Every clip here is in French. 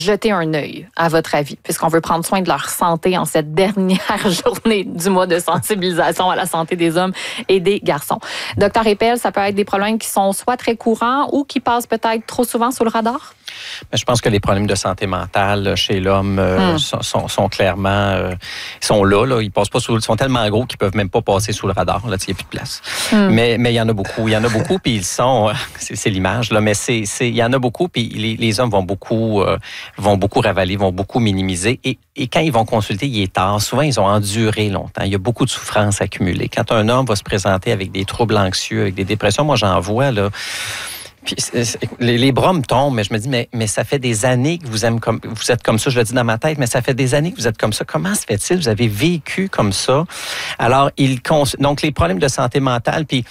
jeter un œil, à votre avis, puisqu'on veut prendre soin de leur santé en cette dernière journée du mois de sensibilisation à la santé des hommes et des garçons? Docteur Épel, ça peut être des problèmes qui sont soit très courants ou qui passent peut-être trop souvent sous le radar? Je pense que les problèmes de santé mentale chez l'homme sont clairement sont là. Ils passent pas ils sont tellement gros qu'ils peuvent même pas passer sous le radar. Là, il n'y a plus de place. Mais il y en a beaucoup. Il y en a beaucoup, puis ils sont... c'est l'image, là, mais il y en a beaucoup, puis les hommes vont beaucoup ravaler, vont beaucoup minimiser. Et quand ils vont consulter, il est tard. Souvent, ils ont enduré longtemps. Il y a beaucoup de souffrance accumulée. Quand un homme va se présenter avec des troubles anxieux, avec des dépressions, moi, j'en vois, là... Puis les bras me tombent, mais je me dis, mais ça fait des années que vous êtes comme ça, je le dis dans ma tête, mais ça fait des années que vous êtes comme ça. Comment se fait-il? Vous avez vécu comme ça. Alors, donc les problèmes de santé mentale, puis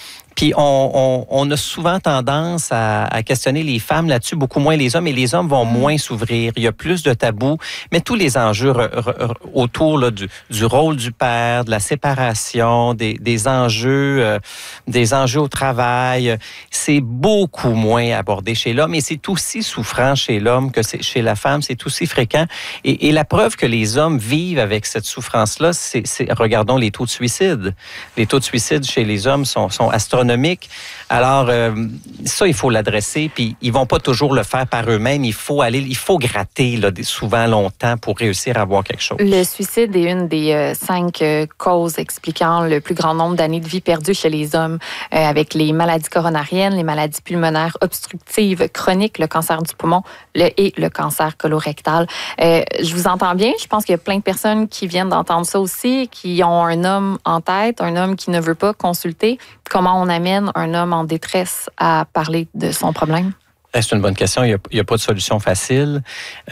on a souvent tendance à questionner les femmes là-dessus, beaucoup moins les hommes, et les hommes vont moins s'ouvrir. Il y a plus de tabous, mais tous les enjeux autour là, du rôle du père, de la séparation, des enjeux au travail, c'est beaucoup moins abordé chez l'homme, et c'est aussi souffrant chez l'homme que chez la femme, c'est aussi fréquent. Et la preuve que les hommes vivent avec cette souffrance-là, c'est regardons les taux de suicide. Les taux de suicide chez les hommes sont astronomiques. Alors, ça, il faut l'adresser, puis ils vont pas toujours le faire par eux-mêmes. Il faut gratter là, souvent longtemps pour réussir à avoir quelque chose. Le suicide est une des 5 causes expliquant le plus grand nombre d'années de vie perdues chez les hommes, avec les maladies coronariennes, les maladies pulmonaires obstructives chroniques, le cancer du poumon et le cancer colorectal. Je vous entends bien. Je pense qu'il y a plein de personnes qui viennent d'entendre ça aussi, qui ont un homme en tête, un homme qui ne veut pas consulter. Comment on amène un homme en détresse à parler de son problème? C'est une bonne question. Il y a pas de solution facile.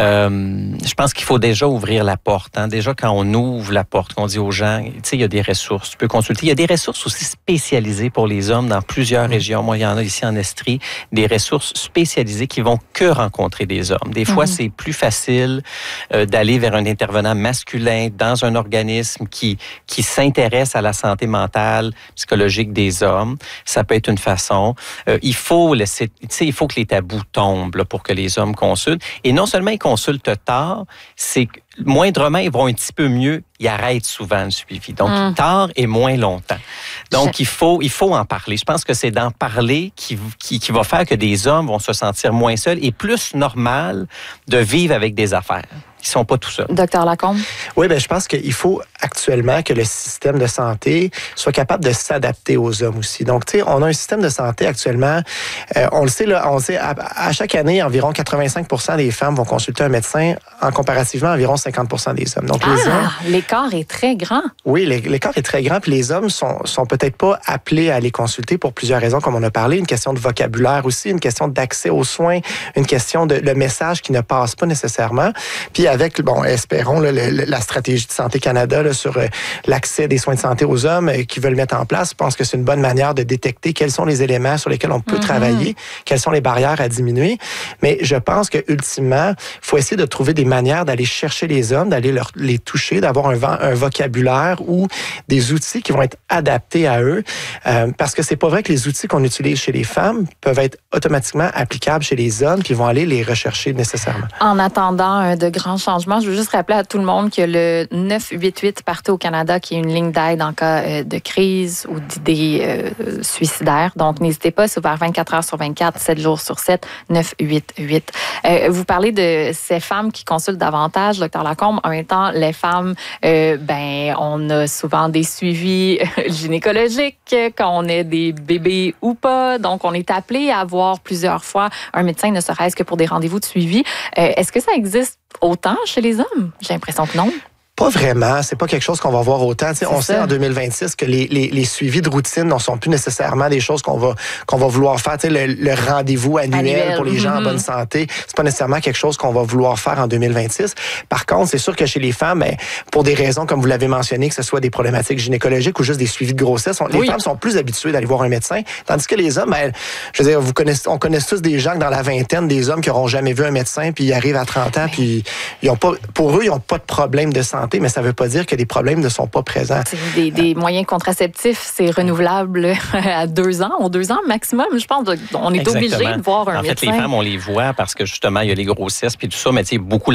Je pense qu'il faut déjà ouvrir la porte. Hein. Déjà, quand on ouvre la porte, qu'on dit aux gens, tu sais, il y a des ressources. Tu peux consulter. Il y a des ressources aussi spécialisées pour les hommes dans plusieurs régions. Moi, il y en a ici en Estrie, des ressources spécialisées qui vont que rencontrer des hommes. Des fois, c'est plus facile d'aller vers un intervenant masculin dans un organisme qui s'intéresse à la santé mentale, psychologique des hommes. Ça peut être une façon. Il faut que les tabous tombent là, pour que les hommes consultent. Et non seulement ils consultent tard, c'est que moindrement, ils vont un petit peu mieux, ils arrêtent souvent le suivi. Donc, tard et moins longtemps. Donc, il faut en parler. Je pense que c'est d'en parler qui va faire que des hommes vont se sentir moins seuls et plus normal de vivre avec des affaires. Ils ne sont pas tout seuls. Docteur Lacombe? Oui, je pense qu'il faut actuellement que le système de santé soit capable de s'adapter aux hommes aussi. Donc, tu sais, on a un système de santé actuellement, on le sait, là, à chaque année, environ 85% des femmes vont consulter un médecin, en comparativement, environ 50% des hommes. Donc, l'écart est très grand. Oui, l'écart est très grand, puis les hommes sont peut-être pas appelés à aller consulter pour plusieurs raisons, comme on a parlé, une question de vocabulaire aussi, une question d'accès aux soins, une question de le message qui ne passe pas nécessairement. Puis avec, espérons, là, la stratégie de Santé Canada là, sur l'accès des soins de santé aux hommes qui veulent mettre en place, je pense que c'est une bonne manière de détecter quels sont les éléments sur lesquels on peut travailler, quelles sont les barrières à diminuer. Mais je pense que ultimement, il faut essayer de trouver des manières d'aller chercher les hommes, d'aller les toucher, d'avoir un vocabulaire ou des outils qui vont être adaptés à eux. Parce que c'est pas vrai que les outils qu'on utilise chez les femmes peuvent être automatiquement applicables chez les hommes qui vont aller les rechercher nécessairement. En attendant de grands changements, je veux juste rappeler à tout le monde que le 988 partout au Canada, qui est une ligne d'aide en cas de crise ou d'idées suicidaires. Donc, n'hésitez pas, c'est ouvert 24 heures sur 24, 7 jours sur 7, 988. Vous parlez de ces femmes qui consultent davantage, Dr Lacombe. En même temps, les femmes, on a souvent des suivis gynécologiques quand on est des bébés ou pas. Donc, on est appelé à voir plusieurs fois un médecin, ne serait-ce que pour des rendez-vous de suivi. Est-ce que ça existe autant chez les hommes? J'ai l'impression que non. Pas vraiment. C'est pas quelque chose qu'on va voir autant. On sait en 2026 que les suivis de routine ne sont plus nécessairement des choses qu'on va vouloir faire. Le rendez-vous annuel pour les gens en bonne santé, c'est pas nécessairement quelque chose qu'on va vouloir faire en 2026. Par contre, c'est sûr que chez les femmes, pour des raisons, comme vous l'avez mentionné, que ce soit des problématiques gynécologiques ou juste des suivis de grossesse, les femmes sont plus habituées d'aller voir un médecin. Tandis que les hommes, je veux dire, on connaît tous des gens dans la vingtaine, des hommes qui n'auront jamais vu un médecin, puis ils arrivent à 30 ans, puis pour eux, ils n'ont pas de problème de santé. Mais ça ne veut pas dire que les problèmes ne sont pas présents. Des moyens contraceptifs, c'est renouvelable à 2 ans, aux 2 ans maximum. Je pense qu'on est obligé de voir un médecin. En fait, les femmes, on les voit parce que justement, il y a les grossesses puis tout ça, mais tu sais, beaucoup